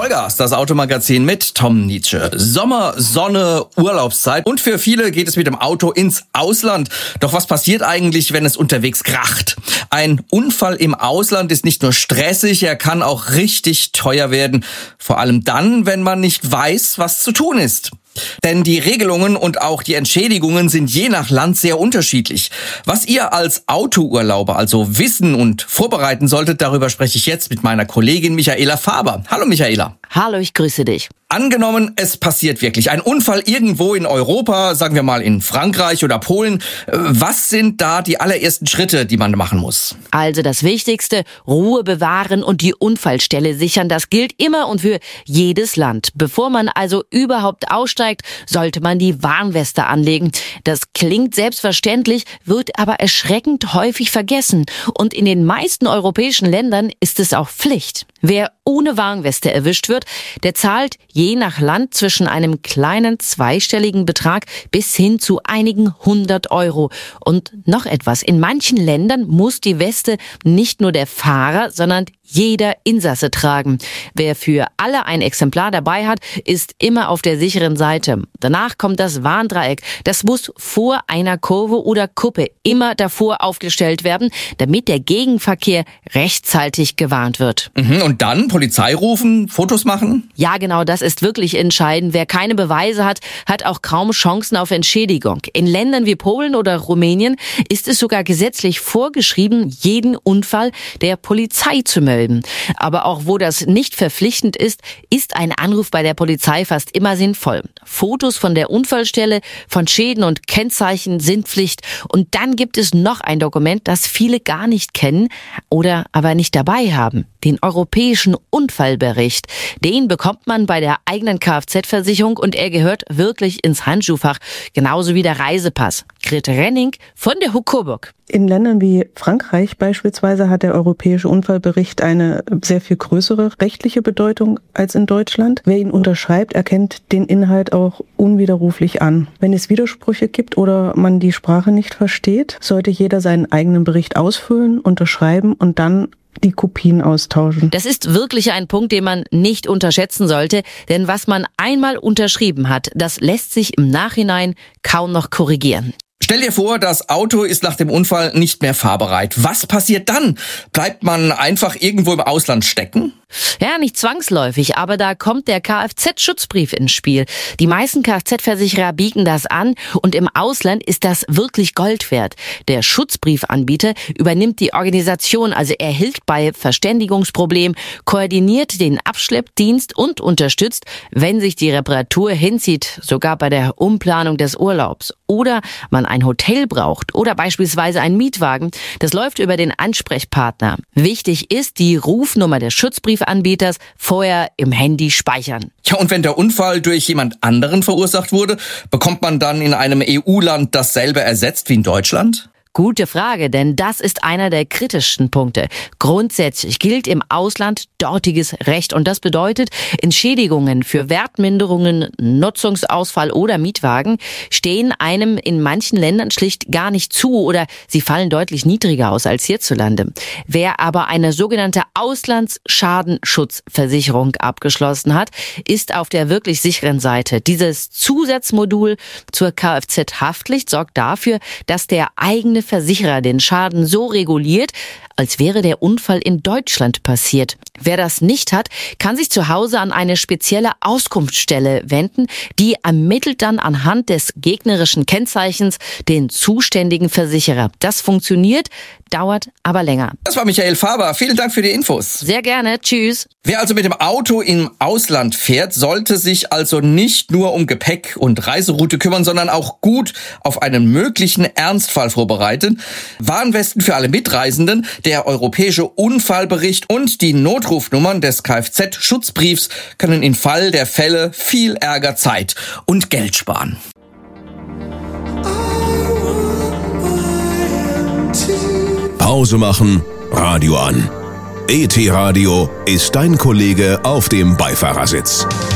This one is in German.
Vollgas, das Automagazin mit Tom Nietzsche. Sommer, Sonne, Urlaubszeit und für viele geht es mit dem Auto ins Ausland. Doch was passiert eigentlich, wenn es unterwegs kracht? Ein Unfall im Ausland ist nicht nur stressig, er kann auch richtig teuer werden. Vor allem dann, wenn man nicht weiß, was zu tun ist. Denn die Regelungen und auch die Entschädigungen sind je nach Land sehr unterschiedlich. Was ihr als Autourlauber also wissen und vorbereiten solltet, darüber spreche ich jetzt mit meiner Kollegin Michaela Faber. Hallo Michaela. Hallo, ich grüße dich. Angenommen, es passiert wirklich ein Unfall irgendwo in Europa, sagen wir mal in Frankreich oder Polen. Was sind da die allerersten Schritte, die man machen muss? Also das Wichtigste, Ruhe bewahren und die Unfallstelle sichern. Das gilt immer und für jedes Land. Bevor man also überhaupt aussteigt, sollte man die Warnweste anlegen. Das klingt selbstverständlich, wird aber erschreckend häufig vergessen. Und in den meisten europäischen Ländern ist es auch Pflicht. Wer ohne Warnweste erwischt wird, der zahlt je nach Land zwischen einem kleinen zweistelligen Betrag bis hin zu einigen 100 €. Und noch etwas, in manchen Ländern muss die Weste nicht nur der Fahrer, sondern jeder Insasse tragen. Wer für alle ein Exemplar dabei hat, ist immer auf der sicheren Seite. Danach kommt das Warndreieck. Das muss vor einer Kurve oder Kuppe immer davor aufgestellt werden, damit der Gegenverkehr rechtzeitig gewarnt wird. Und dann Polizei rufen, Fotos machen? Ja, genau, das ist wirklich entscheidend. Wer keine Beweise hat, hat auch kaum Chancen auf Entschädigung. In Ländern wie Polen oder Rumänien ist es sogar gesetzlich vorgeschrieben, jeden Unfall der Polizei zu melden. Aber auch wo das nicht verpflichtend ist, ist ein Anruf bei der Polizei fast immer sinnvoll. Fotos von der Unfallstelle, von Schäden und Kennzeichen sind Pflicht. Und dann gibt es noch ein Dokument, das viele gar nicht kennen oder aber nicht dabei haben. Den Europäischen Unfallbericht. Den bekommt man bei der eigenen Kfz-Versicherung und er gehört wirklich ins Handschuhfach. Genauso wie der Reisepass. Grit Renning von der Huck Coburg. In Ländern wie Frankreich beispielsweise hat der Europäische Unfallbericht eine sehr viel größere rechtliche Bedeutung als in Deutschland. Wer ihn unterschreibt, erkennt den Inhalt auch unwiderruflich an. Wenn es Widersprüche gibt oder man die Sprache nicht versteht, sollte jeder seinen eigenen Bericht ausfüllen, unterschreiben und dann die Kopien austauschen. Das ist wirklich ein Punkt, den man nicht unterschätzen sollte, denn was man einmal unterschrieben hat, das lässt sich im Nachhinein kaum noch korrigieren. Stell dir vor, das Auto ist nach dem Unfall nicht mehr fahrbereit. Was passiert dann? Bleibt man einfach irgendwo im Ausland stecken? Ja, nicht zwangsläufig, aber da kommt der Kfz-Schutzbrief ins Spiel. Die meisten Kfz-Versicherer bieten das an und im Ausland ist das wirklich Gold wert. Der Schutzbriefanbieter übernimmt die Organisation, also er hilft bei Verständigungsproblemen, koordiniert den Abschleppdienst und unterstützt, wenn sich die Reparatur hinzieht, sogar bei der Umplanung des Urlaubs. Oder man ein Hotel braucht oder beispielsweise einen Mietwagen. Das läuft über den Ansprechpartner. Wichtig ist, die Rufnummer des Schutzbriefanbieters vorher im Handy speichern. Ja, und wenn der Unfall durch jemand anderen verursacht wurde, bekommt man dann in einem EU-Land dasselbe ersetzt wie in Deutschland? Gute Frage, denn das ist einer der kritischsten Punkte. Grundsätzlich gilt im Ausland dortiges Recht und das bedeutet, Entschädigungen für Wertminderungen, Nutzungsausfall oder Mietwagen stehen einem in manchen Ländern schlicht gar nicht zu oder sie fallen deutlich niedriger aus als hierzulande. Wer aber eine sogenannte Auslandsschadensschutzversicherung abgeschlossen hat, ist auf der wirklich sicheren Seite. Dieses Zusatzmodul zur Kfz-Haftpflicht sorgt dafür, dass der eigene Versicherer den Schaden so reguliert, als wäre der Unfall in Deutschland passiert. Wer das nicht hat, kann sich zu Hause an eine spezielle Auskunftsstelle wenden, die ermittelt dann anhand des gegnerischen Kennzeichens den zuständigen Versicherer. Das funktioniert, dauert aber länger. Das war Michael Faber. Vielen Dank für die Infos. Sehr gerne. Tschüss. Wer also mit dem Auto im Ausland fährt, sollte sich also nicht nur um Gepäck und Reiseroute kümmern, sondern auch gut auf einen möglichen Ernstfall vorbereiten. Warnwesten für alle Mitreisenden, der Europäische Unfallbericht und die Notrufnummern des Kfz-Schutzbriefs können im Fall der Fälle viel Ärger, Zeit und Geld sparen. Pause machen, Radio an. ET Radio ist dein Kollege auf dem Beifahrersitz.